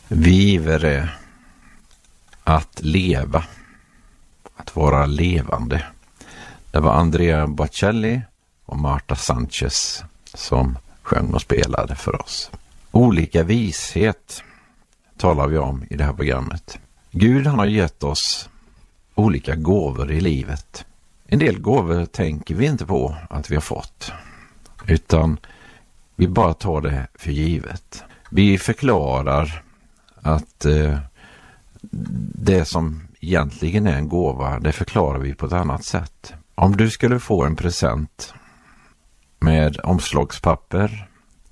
Vi givare att leva, att vara levande. Det var Andrea Bocelli och Marta Sanchez som sjöng och spelade för oss. Olika vishet talar vi om i det här programmet. Gud, han har gett oss olika gåvor i livet. En del gåvor tänker vi inte på att vi har fått, utan vi bara tar det för givet. Vi förklarar att det som egentligen är en gåva, det förklarar vi på ett annat sätt. Om du skulle få en present med omslagspapper,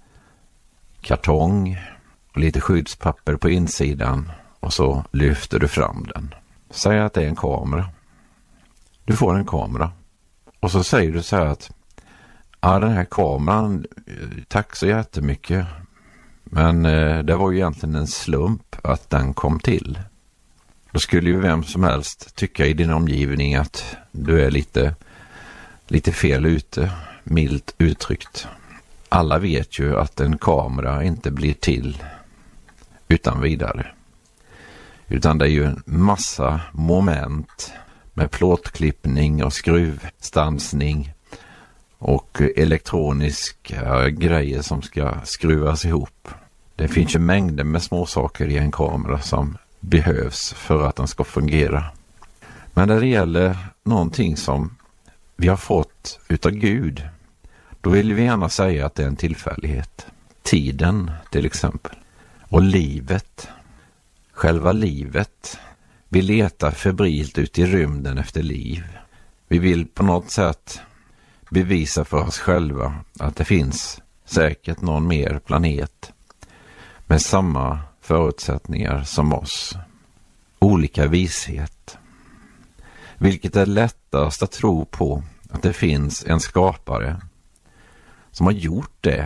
kartong och lite skyddspapper på insidan och så lyfter du fram den. Säg att det är en kamera. Du får en kamera. Och så säger du så här att den här kameran, tack så jättemycket. Men det var ju egentligen en slump att den kom till. Då skulle ju vem som helst tycka i din omgivning att du är lite fel ute, milt uttryckt. Alla vet ju att en kamera inte blir till utan vidare. Utan det är ju en massa moment med plåtklippning och skruvstansning och elektroniska grejer som ska skruvas ihop. Det finns ju mängder med små saker i en kamera som behövs för att den ska fungera. Men när det gäller någonting som vi har fått utav Gud, då vill vi gärna säga att det är en tillfällighet. Tiden till exempel. Och livet. Själva livet. Vi letar febrilt ut i rymden efter liv. Vi vill på något sätt bevisa för oss själva att det finns säkert någon mer planet med samma förutsättningar som oss. Olika vishet. Vilket är lättast att tro på att det finns en skapare som har gjort det.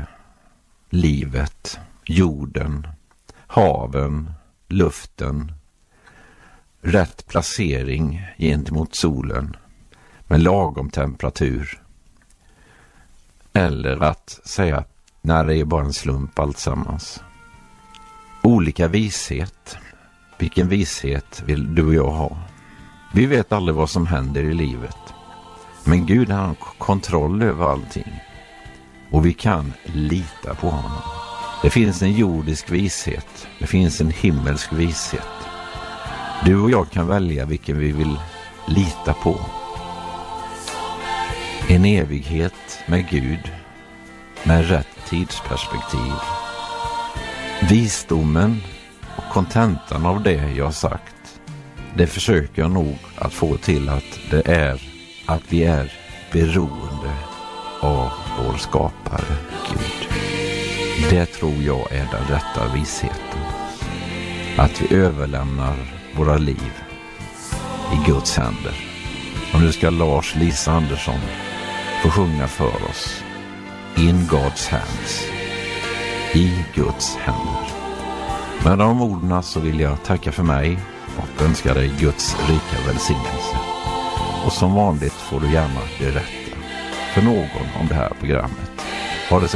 Livet, jorden, haven, luften, rätt placering gentemot solen med lagom temperatur. Eller att säga när det är bara en slump alltsammans. Olika vishet. Vilken vishet vill du och jag ha? Vi vet aldrig vad som händer i livet. Men Gud har kontroll över allting. Och vi kan lita på honom. Det finns en jordisk vishet. Det finns en himmelsk vishet. Du och jag kan välja vilken vi vill lita på. En evighet med Gud. Med rätt tidsperspektiv. Visdomen och kontentan av det jag har sagt, det försöker jag nog att få till att det är att vi är beroende av vår skapare Gud. Det tror jag är den rätta visheten. Att vi överlämnar våra liv i Guds händer. Och nu ska Lars-Lisa Andersson få sjunga för oss In God's Hands. I Guds händer. Med de orden så vill jag tacka för mig och önska dig Guds rika välsignelse. Och som vanligt får du gärna berätta för någon om det här programmet.